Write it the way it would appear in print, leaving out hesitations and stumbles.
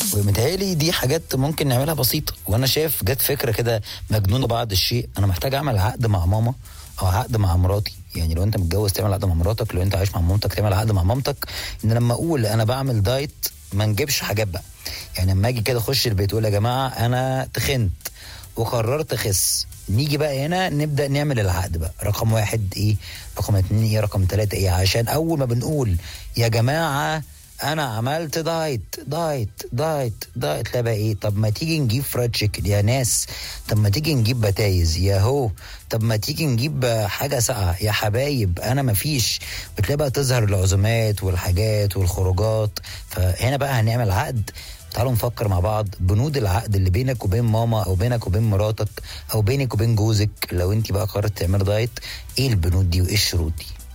ومتهيألي دي حاجات ممكن نعملها بسيطة. وانا شايف جت فكرة كده مجنونة بعض الشيء، انا محتاج اعمل عقد مع ماما او عقد مع مراتي. يعني لو انت متجوز تعمل عقد مع مراتك، لو انت عايش مع مامتك تعمل عقد مع مامتك، ان لما اقول انا بعمل دايت ما نجيبش حاجات بقى. يعني لما اجي كده اخش البيت اقول يا جماعة انا تخنت وقررت اخس، نيجي بقى هنا نبدأ نعمل العقد بقى. رقم 1 ايه، رقم 2 ايه، رقم 3 ايه، عشان اول ما بنقول يا جماعة انا عملت دايت دايت دايت دايت، لا بقى ايه، طب ما تيجي نجيب فرايد تشيكن يا ناس، طب ما تيجي نجيب بتايز يا هو، طب ما تيجي نجيب حاجة ساقعة يا حبايب، انا مفيش. بتلاقي بقى تظهر العزومات والحاجات والخروجات. فهنا بقى هنعمل عقد. تعالوا نفكر مع بعض بنود العقد اللي بينك وبين ماما او بينك وبين مراتك او بينك وبين جوزك لو انت بقى قررت تعمل دايت. ايه البنود دي وايه الشروط دي؟